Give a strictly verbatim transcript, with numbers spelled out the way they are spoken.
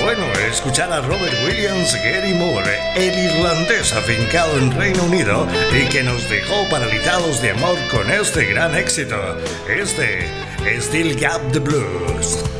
bueno escuchar a Robert Williams, Gary Moore, el irlandés afincado en Reino Unido y que nos dejó paralizados de amor con este gran éxito. Este, Still Got the Blues.